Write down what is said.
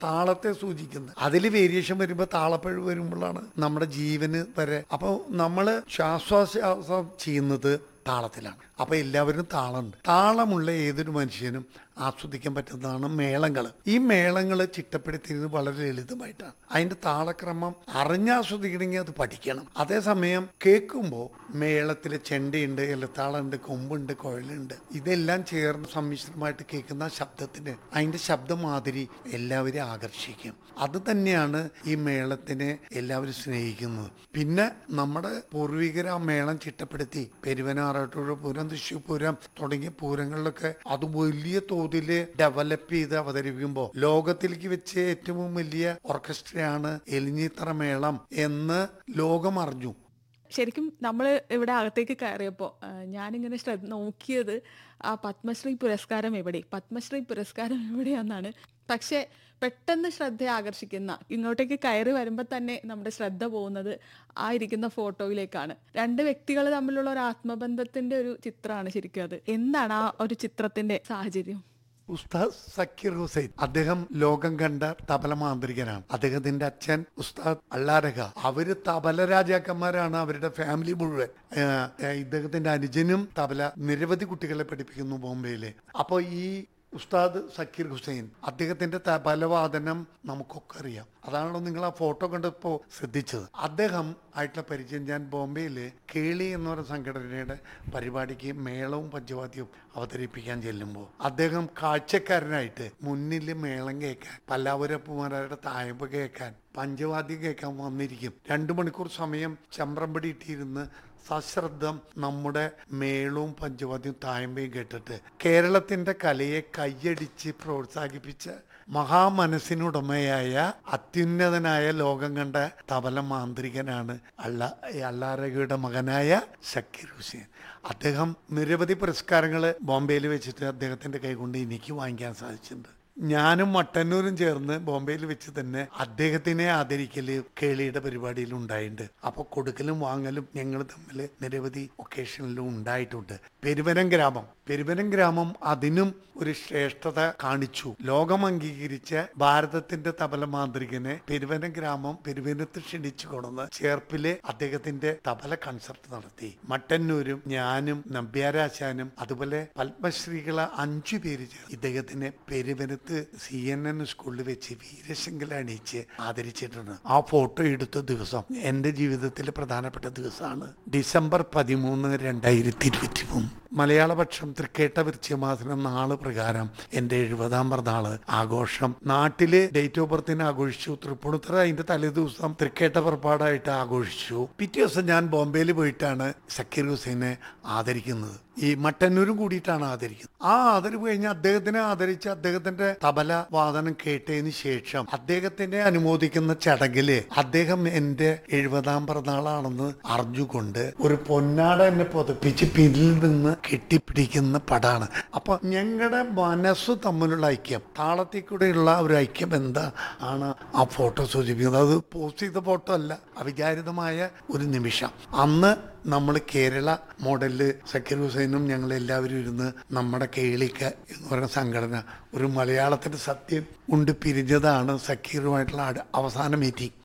താളത്തെ സൂചിക്കുന്നത്. അതിൽ വേരിയേഷൻ വരുമ്പോൾ താളപ്പിഴവ് വരുമ്പോഴാണ് നമ്മുടെ ജീവന് വരെ. അപ്പോൾ നമ്മൾ ശ്വാസോച്ഛ്വാസം ചെയ്യുന്നത് താളത്തിലാണ്. അപ്പോൾ എല്ലാവരും താളമുണ്ട്. താളമുള്ള ഏതൊരു മനുഷ്യനും ആസ്വദിക്കാൻ പറ്റുന്നതാണ് മേളങ്ങൾ. ഈ മേളങ്ങൾ ചിട്ടപ്പെടുത്തിയത് വളരെ ലളിതമായിട്ടാണ്. അതിൻ്റെ താളക്രമം അറിഞ്ഞാസ്വദിക്കണമെങ്കിൽ അത് പഠിക്കണം. അതേസമയം കേൾക്കുമ്പോൾ മേളത്തിൽ ചെണ്ടയുണ്ട്, എലത്താളുണ്ട്, കൊമ്പുണ്ട്, കുഴലുണ്ട്, ഇതെല്ലാം ചേർന്ന് സമ്മിശ്രമായിട്ട് കേൾക്കുന്ന ശബ്ദത്തിന് അതിൻ്റെ ശബ്ദമാതിരി എല്ലാവരും ആകർഷിക്കും. അത് തന്നെയാണ് ഈ മേളത്തിനെ എല്ലാവരും സ്നേഹിക്കുന്നത്. പിന്നെ നമ്മുടെ പൂർവികർ ആ മേളം ചിട്ടപ്പെടുത്തി പെരുവനാറാട്ടൂർ പൂരം, തൃശ്ശൂർ പൂരം തുടങ്ങിയ പൂരങ്ങളിലൊക്കെ അത് വലിയ തോതിൽ ഡെവലപ്പ് ചെയ്ത് അവതരിപ്പിക്കുമ്പോൾ ലോകത്തിലേക്ക് വെച്ച് ഏറ്റവും വലിയ ഓർക്കസ്ട്രയാണ് എലിഞ്ഞിത്തറ മേളം എന്ന് ലോകം അറിഞ്ഞു. ശരിക്കും നമ്മൾ ഇവിടെ അകത്തേക്ക് കയറിയപ്പോൾ ഞാനിങ്ങനെ നോക്കിയത് ആ പത്മശ്രീ പുരസ്കാരം എവിടെയാണെന്നാണ്. പക്ഷേ പെട്ടെന്ന് ശ്രദ്ധ ആകർഷിക്കുന്ന, ഇങ്ങോട്ടേക്ക് കയറി വരുമ്പോൾ തന്നെ നമ്മുടെ ശ്രദ്ധ പോകുന്നത് ആ ഇരിക്കുന്ന ഫോട്ടോയിലേക്കാണ്. രണ്ട് വ്യക്തികൾ തമ്മിലുള്ള ഒരു ആത്മബന്ധത്തിന്റെ ഒരു ചിത്രമാണ് ശരിക്കും അത്. എന്താണ് ആ ഒരു ചിത്രത്തിന്റെ സാഹചര്യം? ഉസ്താദ് സക്കീർ ഹുസൈൻ, അദ്ദേഹം ലോകം കണ്ട തബല മാന്ത്രികനാണ്. അദ്ദേഹത്തിന്റെ അച്ഛൻ ഉസ്താദ് അള്ളാരഖ, അവര് തബല രാജാക്കന്മാരാണ്, അവരുടെ ഫാമിലി മുഴുവൻ. ഇദ്ദേഹത്തിന്റെ അനുജനും തബല നിരവധി കുട്ടികളെ പഠിപ്പിക്കുന്നു ബോംബെയിലെ. അപ്പോൾ ഈ ഉസ്താദ് സക്കീർ ഹുസൈൻ, അദ്ദേഹത്തിന്റെ തബലവാദനം നമുക്കൊക്കെ അറിയാം. അതാണല്ലോ നിങ്ങൾ ആ ഫോട്ടോ കണ്ടപ്പോൾ ശ്രദ്ധിച്ചത്. അദ്ദേഹം ആയിട്ടുള്ള പരിചയം ഞാൻ ബോംബെയില് കേളി എന്ന് പറയുന്ന സംഘടനയുടെ പരിപാടിക്ക് മേളവും പഞ്ചവാദ്യവും അവതരിപ്പിക്കാൻ ചെല്ലുമ്പോൾ അദ്ദേഹം കാഴ്ചക്കാരനായിട്ട് മുന്നിൽ മേളം കേൾക്കാൻ, പല്ലാവൂരപ്പുമാരുടെ തായമ്പ് കേൾക്കാൻ, പഞ്ചവാദ്യം കേൾക്കാൻ വന്നിരിക്കും. 2 മണിക്കൂർ സമയം ചമ്പ്രമ്പടി ഇട്ടിരുന്ന് സശ്രദ്ധം നമ്മുടെ മേളവും പഞ്ചവാദ്യവും തായമ്പയും കേട്ടിട്ട് കേരളത്തിന്റെ കലയെ കൈയടിച്ച് പ്രോത്സാഹിപ്പിച്ച മഹാമനസ്സിനുടമയായ അത്യുന്നതനായ ലോകം കണ്ട തബല മാന്ത്രികനാണ് അള്ളാരഖയുടെ മകനായ സക്കീർ ഹുസൈൻ. അദ്ദേഹം നിരവധി പുരസ്കാരങ്ങൾ ബോംബെയിൽ വെച്ചിട്ട് അദ്ദേഹത്തിന്റെ കൈകൊണ്ട് എനിക്ക് വാങ്ങിക്കാൻ സാധിച്ചിട്ടുണ്ട്. ഞാനും മട്ടന്നൂരും ചേർന്ന് ബോംബെയിൽ വെച്ച് തന്നെ അദ്ദേഹത്തിനെ ആദരിക്കല് കേളിയുടെ പരിപാടിയിൽ ഉണ്ടായിട്ടുണ്ട്. അപ്പൊ കൊടുക്കലും വാങ്ങലും ഞങ്ങൾ തമ്മിൽ നിരവധി ഒക്കേഷനിലും ഉണ്ടായിട്ടുണ്ട്. പെരുവനം ഗ്രാമം അതിനും ഒരു ശ്രേഷ്ഠത കാണിച്ചു. ലോകം അംഗീകരിച്ച ഭാരതത്തിന്റെ തബല മാന്ത്രികനെ പെരുവനത്ത് ക്ഷണിച്ചു കൊണ്ടുവന്ന് ചേർപ്പില് അദ്ദേഹത്തിന്റെ തബല കൺസർട്ട് നടത്തി. മട്ടന്നൂരും ഞാനും നമ്പ്യാരാശാനും അതുപോലെ പത്മശ്രീകളെ 5 പേര് ചേർന്ന് ഇദ്ദേഹത്തിനെ പെരുവനത്ത് CNN സ്കൂളിൽ വെച്ച് വീരശങ്കല അണിയിച്ച് ആദരിച്ചിട്ടുണ്ട്. ആ ഫോട്ടോ എടുത്ത ദിവസം എന്റെ ജീവിതത്തിലെ പ്രധാനപ്പെട്ട ദിവസമാണ് ഡിസംബർ 13, 2023. മലയാളപക്ഷം തൃക്കേട്ട വൃശ്ചികമാസം നാള് പ്രകാരം എൻ്റെ 70ാം പിറന്നാള് ആഘോഷം നാട്ടില് ഡേറ്റ് ഓഫ് ബർത്തിന് ആഘോഷിച്ചു. തൃപ്പൂണിത്തുറ അതിന്റെ തലേദിവസം തൃക്കേട്ട പുറപ്പാടായിട്ട് ആഘോഷിച്ചു. പിറ്റേ ദിവസം ഞാൻ ബോംബെയിൽ പോയിട്ടാണ് സക്കീർ ഹുസൈനെ ആദരിക്കുന്നത്. ഈ മട്ടന്നൂരും കൂടിയിട്ടാണ് ആദരിക്കുന്നത്. ആ ആദരവ് കഴിഞ്ഞ് അദ്ദേഹത്തിനെ ആദരിച്ച് അദ്ദേഹത്തിന്റെ തബല വാദനം കേട്ടതിന് ശേഷം അദ്ദേഹത്തിനെ അനുമോദിക്കുന്ന ചടങ്ങില് അദ്ദേഹം എന്റെ 70ാം പിറന്നാളാണെന്ന് അറിഞ്ഞുകൊണ്ട് ഒരു പൊന്നാട എന്നെ പുതപ്പിച്ച് പിന്നിൽ നിന്ന് കെട്ടിപ്പിടിക്കുന്ന പടാണ്. അപ്പൊ ഞങ്ങളുടെ മനസ്സ് തമ്മിലുള്ള ഐക്യം, താളത്തിൽ കൂടെയുള്ള ഒരു ഐക്യം എന്താ ആണ് ആ ഫോട്ടോ സൂചിപ്പിക്കുന്നത്. അത് പോസ്റ്റ് ചെയ്ത ഫോട്ടോ അല്ല, അവിചാരിതമായ ഒരു നിമിഷം. അന്ന് നമ്മൾ കേരള മോഡലില് സക്കീർ ഹുസൈനും ഞങ്ങളെല്ലാവരും ഇരുന്ന് നമ്മുടെ കേളിക്ക എന്ന് പറയുന്ന സംഘടന ഒരു മലയാളത്തിന്റെ സത്യം കൊണ്ട് പിരിഞ്ഞതാണ് സക്കീറുമായിട്ടുള്ള അവസാന മീറ്റിംഗ്.